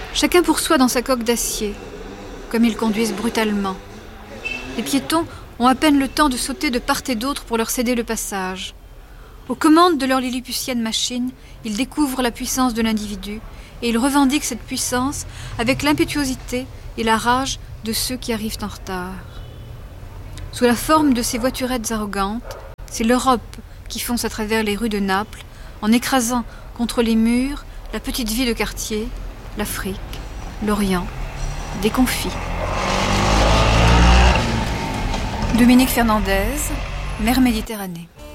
Chacun pour soi dans sa coque d'acier, comme ils conduisent brutalement. Les piétons ont à peine le temps de sauter de part et d'autre pour leur céder le passage. Aux commandes de leur lilliputienne machine, ils découvrent la puissance de l'individu et ils revendiquent cette puissance avec l'impétuosité et la rage de ceux qui arrivent en retard. Sous la forme de ces voiturettes arrogantes, c'est l'Europe qui fonce à travers les rues de Naples en écrasant contre les murs la petite vie de quartier, l'Afrique, l'Orient, déconfit. Dominique Fernandez, Mer Méditerranée.